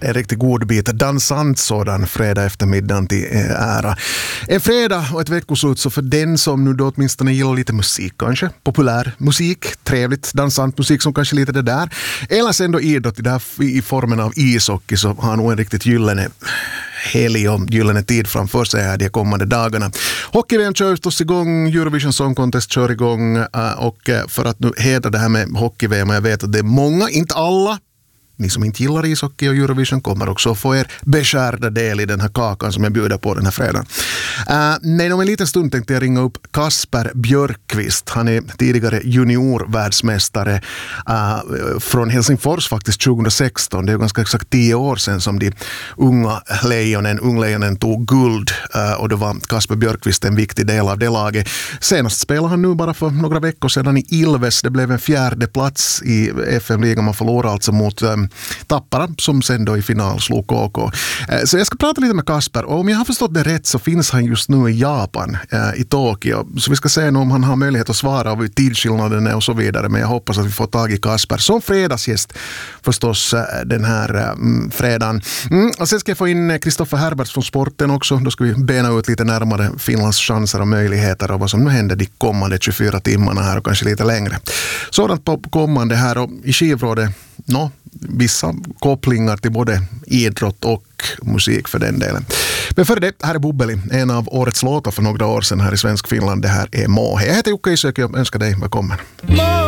Det är en riktigt god bit dansant sådan fredag eftermiddag till ära. En fredag och ett veckoslut, så för den som nu då åtminstone gillar lite musik kanske, populär musik, trevligt dansant musik som kanske lite det där, eller sen då idrott i formen av ishockey, så har nog en riktigt gyllene helg och gyllene tid framför sig här de kommande dagarna. Hockey-VM kör förstås igång, Eurovision Song Contest kör igång, och för att nu hedra det här med hockey-VM, och jag vet att det är många, inte alla, ni som inte gillar ishockey och Eurovision kommer också få er beskärda del i den här kakan som jag bjuder på den här fredagen. Men om en liten stund tänkte jag ringa upp Kasper Björkqvist. Han är tidigare juniorvärldsmästare från Helsingfors faktiskt 2016. Det är ganska exakt 10 år sedan som de unglejonen tog guld, och då var Kasper Björkqvist en viktig del av det laget. Senast spelade han nu bara för några veckor sedan i Ilves. Det blev en 4:e plats i FM-ligan. Man förlorade alltså mot Tappara som sen då i final slog KK. Så jag ska prata lite med Kasper, och om jag har förstått det rätt så finns han just nu i Japan, i Tokyo. Så vi ska se om han har möjlighet att svara av tidsskillnaden och så vidare, men jag hoppas att vi får tag i Kasper som fredagsgäst förstås den här fredagen. Och sen ska jag få in Kristoffer Herberts från sporten också. Då ska vi bena ut lite närmare Finlands chanser och möjligheter och vad som nu händer de kommande 24 timmarna här och kanske lite längre. Sådant på kommande här, och i skivrådet vissa kopplingar till både idrott och musik för den delen. Men för det, här är Bubbeli, en av årets låtar för några år sedan här i Svensk Finland. Det här är Måhe. Jag heter Jukka Isök och önskar dig välkommen.